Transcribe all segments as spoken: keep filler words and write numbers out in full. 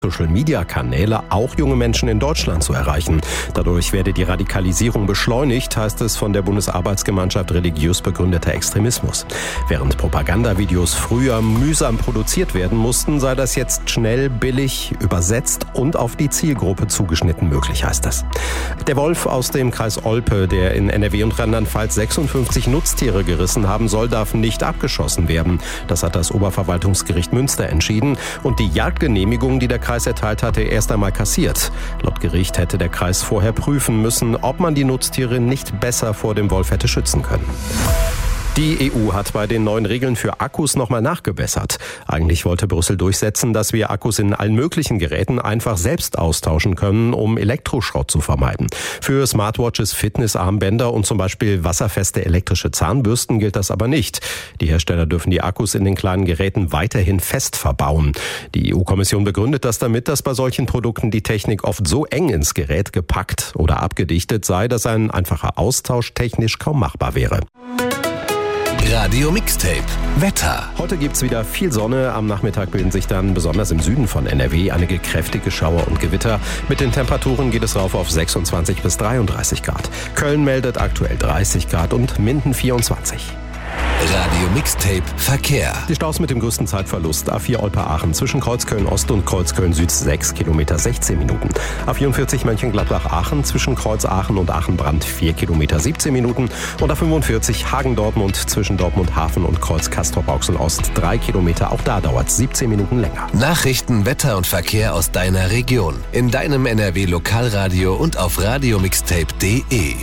Social-Media-Kanäle auch junge Menschen in Deutschland zu erreichen. Dadurch werde die Radikalisierung beschleunigt, heißt es von der Bundesarbeitsgemeinschaft religiös begründeter Extremismus. Während Propagandavideos früher mühsam produziert werden mussten, sei das jetzt schnell, billig, übersetzt und auf die Zielgruppe zugeschnitten möglich, heißt es. Der Wolf aus dem Kreis Olpe, der in N R W und Rheinland-Pfalz sechsundfünfzig Nutztiere gerissen haben soll, darf nicht abgeschossen werden. Das hat das Oberverwaltungsgericht Münster entschieden und die Jagdgenehmigung, die der Kreis erteilt hatte, erst einmal kassiert. Laut Gericht hätte der Kreis vorher prüfen müssen, ob man die Nutztiere nicht besser vor dem Wolf hätte schützen können. Die E U hat bei den neuen Regeln für Akkus nochmal nachgebessert. Eigentlich wollte Brüssel durchsetzen, dass wir Akkus in allen möglichen Geräten einfach selbst austauschen können, um Elektroschrott zu vermeiden. Für Smartwatches, Fitnessarmbänder und zum Beispiel wasserfeste elektrische Zahnbürsten gilt das aber nicht. Die Hersteller dürfen die Akkus in den kleinen Geräten weiterhin fest verbauen. Die E U-Kommission begründet das damit, dass bei solchen Produkten die Technik oft so eng ins Gerät gepackt oder abgedichtet sei, dass ein einfacher Austausch technisch kaum machbar wäre. Radio Mixtape Wetter. Heute gibt's wieder viel Sonne. Am Nachmittag bilden sich dann besonders im Süden von N R W einige kräftige Schauer und Gewitter. Mit den Temperaturen geht es rauf auf sechsundzwanzig bis dreiunddreißig Grad. Köln meldet aktuell dreißig Grad und Minden vierundzwanzig. Radio Mixtape Verkehr. Die Staus mit dem größten Zeitverlust. A vier Olpe-Aachen zwischen Kreuzköln Ost und Kreuzköln Süd sechs Kilometer sechzehn Minuten. A vierundvierzig Mönchengladbach-Aachen zwischen Kreuz Aachen und Aachen-Brand vier Kilometer siebzehn Minuten. Und A fünfundvierzig Hagen-Dortmund zwischen Dortmund-Hafen und Kreuz Castrop-Rauxel-Ost drei Kilometer. Auch da dauert es siebzehn Minuten länger. Nachrichten, Wetter und Verkehr aus deiner Region. In deinem N R W Lokalradio und auf radiomixtape punkt de.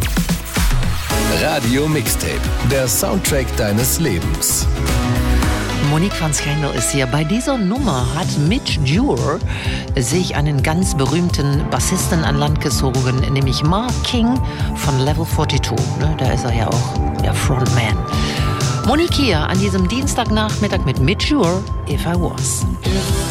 Radio Mixtape, der Soundtrack deines Lebens. Monique van Schendel ist hier. Bei dieser Nummer hat Midge Ure sich einen ganz berühmten Bassisten an Land gezogen, nämlich Mark King von Level zweiundvierzig. Ne, da ist er ja auch der Frontman. Monique hier an diesem Dienstagnachmittag mit Midge Ure, If I Was.